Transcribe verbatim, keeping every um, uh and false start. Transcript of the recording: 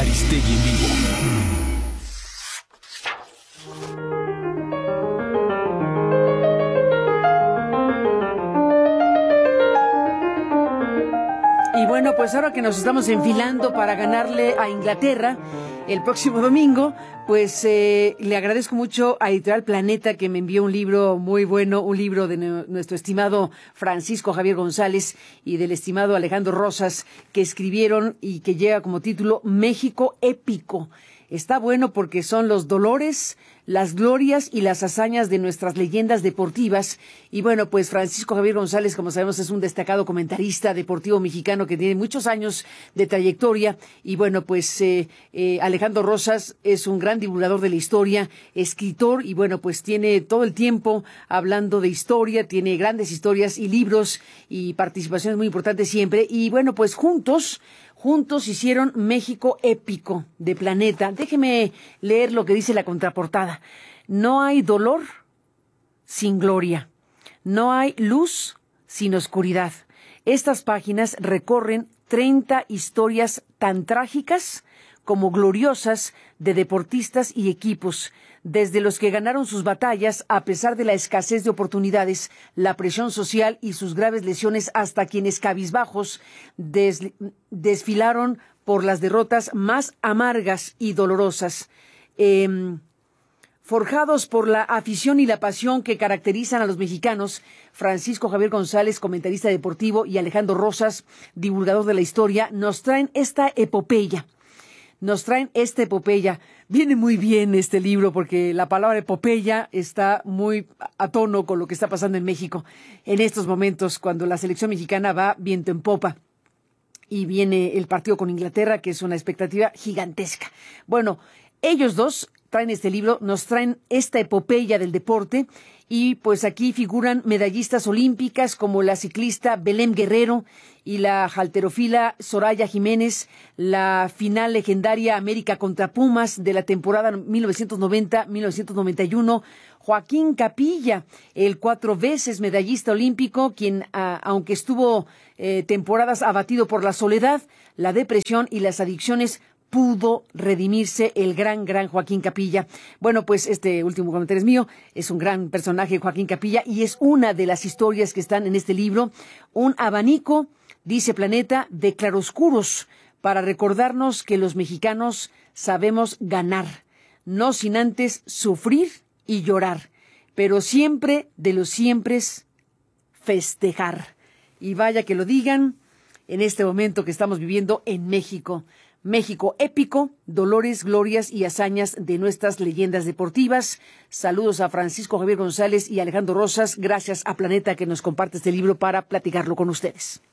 Aristegui en vivo. Y bueno, pues ahora que nos estamos enfilando para ganarle a Inglaterra el próximo domingo, pues eh, le agradezco mucho a Editorial Planeta que me envió un libro muy bueno, un libro de nu- nuestro estimado Francisco Javier González y del estimado Alejandro Rosas, que escribieron y que lleva como título México Épico. Está bueno porque son los dolores, las glorias y las hazañas de nuestras leyendas deportivas. Y bueno, pues Francisco Javier González, como sabemos, es un destacado comentarista deportivo mexicano que tiene muchos años de trayectoria. Y bueno, pues eh, eh, Alejandro Rosas es un gran divulgador de la historia, escritor, y bueno, pues tiene todo el tiempo hablando de historia, tiene grandes historias y libros y participaciones muy importantes siempre. Y bueno, pues juntos... Juntos hicieron México Épico de Planeta. Déjeme leer lo que dice la contraportada. No hay dolor sin gloria. No hay luz sin oscuridad. Estas páginas recorren treinta historias tan trágicas como gloriosas de deportistas y equipos, desde los que ganaron sus batallas a pesar de la escasez de oportunidades, la presión social y sus graves lesiones, hasta quienes cabizbajos des- desfilaron por las derrotas más amargas y dolorosas. Eh, Forjados por la afición y la pasión que caracterizan a los mexicanos, Francisco Javier González, comentarista deportivo, y Alejandro Rosas, divulgador de la historia, nos traen esta epopeya. Nos traen esta epopeya. Viene muy bien este libro porque la palabra epopeya está muy a tono con lo que está pasando en México en estos momentos, cuando la selección mexicana va viento en popa. Y viene el partido con Inglaterra, que es una expectativa gigantesca. Bueno, ellos dos traen este libro, nos traen esta epopeya del deporte, y pues aquí figuran medallistas olímpicas como la ciclista Belén Guerrero y la halterofila Soraya Jiménez, la final legendaria América contra Pumas de la temporada mil novecientos noventa mil novecientos noventa y uno, Joaquín Capilla, el cuatro veces medallista olímpico, quien, a, aunque estuvo eh, temporadas abatido por la soledad, la depresión y las adicciones, pudo redimirse el gran, gran Joaquín Capilla. Bueno, pues este último comentario es mío, es un gran personaje Joaquín Capilla y es una de las historias que están en este libro, un abanico, dice Planeta, de claroscuros para recordarnos que los mexicanos sabemos ganar, no sin antes sufrir y llorar, pero siempre de los siempres festejar. Y vaya que lo digan en este momento que estamos viviendo en México. México Épico, dolores, glorias y hazañas de nuestras leyendas deportivas. Saludos a Francisco Javier González y Alejandro Rosas. Gracias a Planeta que nos comparte este libro para platicarlo con ustedes.